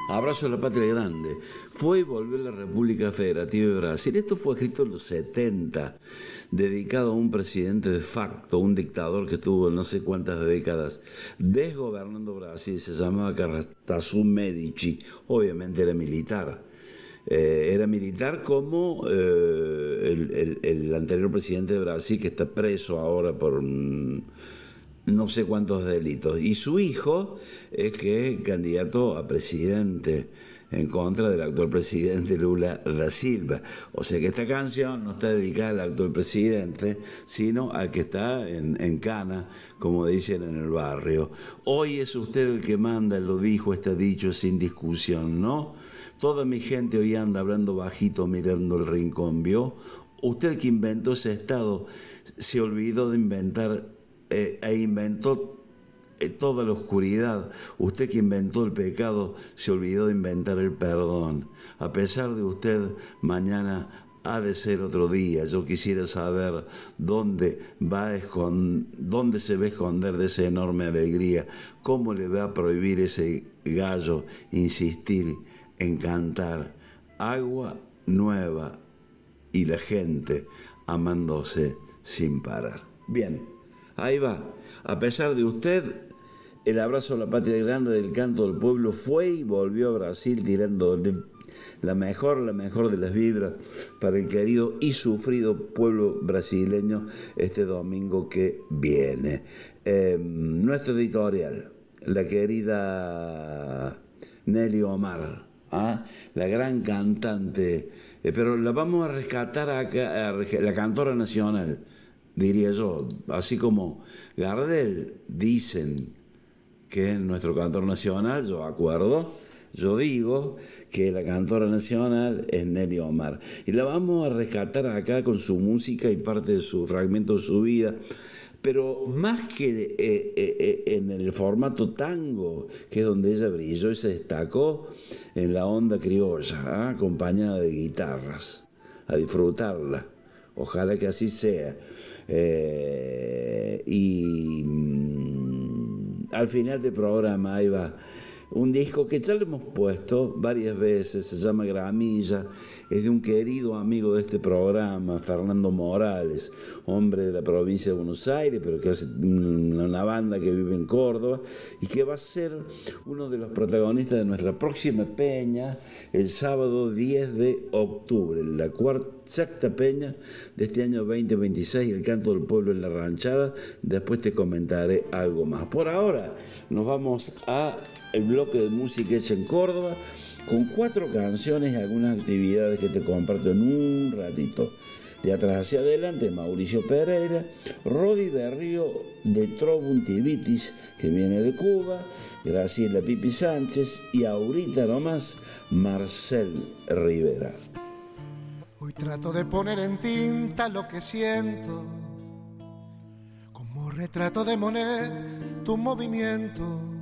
Abrazo a la patria grande. Fue y volvió a la República Federativa de Brasil. Esto fue escrito en los 70, dedicado a un presidente de facto, un dictador que estuvo no sé cuántas décadas desgobernando Brasil. Se llamaba Caratazú Medici. Obviamente era militar. Era militar como el anterior presidente de Brasil, que está preso ahora por no sé cuántos delitos. Y su hijo es que es candidato a presidente en contra del actual presidente Lula da Silva. O sea que esta canción no está dedicada al actual presidente, sino al que está en cana, como dicen en el barrio. Hoy es usted el que manda, lo dijo, está dicho sin discusión, ¿no? Toda mi gente hoy anda hablando bajito, mirando el rincón, ¿vio? Usted que inventó ese estado se olvidó de inventar e inventó toda la oscuridad. Usted que inventó el pecado se olvidó de inventar el perdón. A pesar de usted, mañana ha de ser otro día. Yo quisiera saber dónde se va a esconder de esa enorme alegría. ¿Cómo le va a prohibir ese gallo insistir en cantar agua nueva y la gente amándose sin parar? Bien. Ahí va. A pesar de usted, el abrazo a la patria grande del canto del pueblo fue y volvió a Brasil tirando la mejor de las vibras para el querido y sufrido pueblo brasileño este domingo que viene. Nuestro editorial, la querida Nelly Omar, la gran cantante, pero la vamos a rescatar acá, la cantora nacional, diría yo, así como Gardel dicen que es nuestro cantor nacional, yo digo que la cantora nacional es Nelly Omar. Y la vamos a rescatar acá con su música y parte de su fragmento de su vida, pero más que en el formato tango, que es donde ella brilló y se destacó, en la onda criolla, acompañada de guitarras, a disfrutarla. Ojalá que así sea. Al final del programa ahí va un disco que ya lo hemos puesto varias veces, se llama Gramilla, es de un querido amigo de este programa, Fernando Morales, hombre de la provincia de Buenos Aires, pero que hace una banda que vive en Córdoba y que va a ser uno de los protagonistas de nuestra próxima peña el sábado 10 de octubre, la sexta peña de este año 2026, el canto del pueblo en la ranchada. Después te comentaré algo más. Por ahora nos vamos a el bloque de música hecha en Córdoba con 4 canciones y algunas actividades que te comparto en un ratito. De atrás hacia adelante, Mauricio Pereira, Rodi Berrío de Trobuntivitis, que viene de Cuba, Graciela Pipi Sánchez y ahorita nomás Marcel Rivera. Hoy trato de poner en tinta lo que siento, como retrato de Monet, tu movimiento.